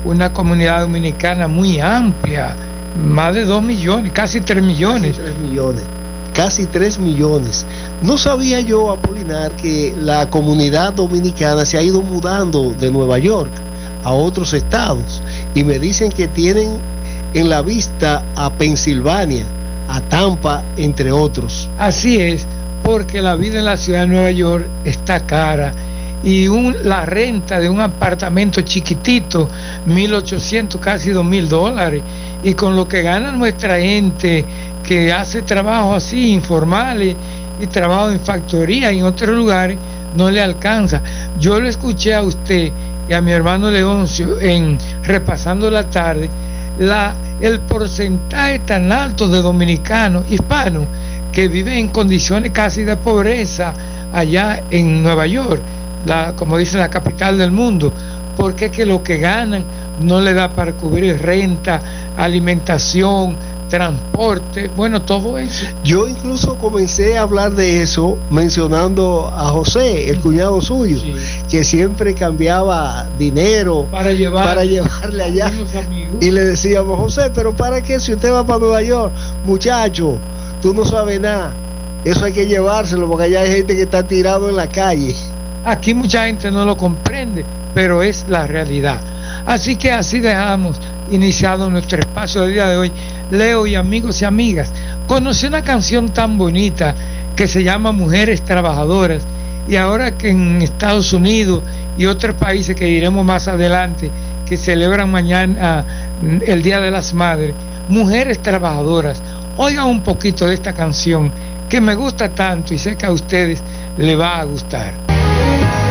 una comunidad dominicana muy amplia, más de 2 millones, casi 3 millones. Casi 3 millones. No sabía yo, Apolinar, que la comunidad dominicana se ha ido mudando de Nueva York a otros estados, y me dicen que tienen en la vista a Pensilvania, a Tampa, entre otros. Así es, porque la vida en la ciudad de Nueva York está cara, y la renta de un apartamento chiquitito, 1.800, casi $2.000, y con lo que gana nuestra gente que hace trabajo así informales y trabajo en factoría y en otros lugares, no le alcanza. Yo lo escuché a usted y a mi hermano Leoncio en Repasando la Tarde, el porcentaje tan alto de dominicanos hispanos que viven en condiciones casi de pobreza allá en Nueva York, como dice, la capital del mundo, porque es que lo que ganan no le da para cubrir renta, alimentación, transporte, bueno, todo eso. Yo incluso comencé a hablar de eso mencionando a José, el cuñado suyo, sí, que siempre cambiaba dinero para llevarle allá, y le decíamos: José, pero ¿para qué? Si usted va para Nueva York, muchacho, tú no sabes nada, eso hay que llevárselo, porque allá hay gente que está tirado en la calle. Aquí mucha gente no lo comprende, pero es la realidad. Así que así dejamos iniciado nuestro espacio del día de hoy. Leo y amigos y amigas, conocí una canción tan bonita que se llama Mujeres Trabajadoras, y ahora que en Estados Unidos y otros países que iremos más adelante, que celebran mañana el Día de las Madres, Mujeres Trabajadoras, oigan un poquito de esta canción que me gusta tanto y sé que a ustedes les va a gustar.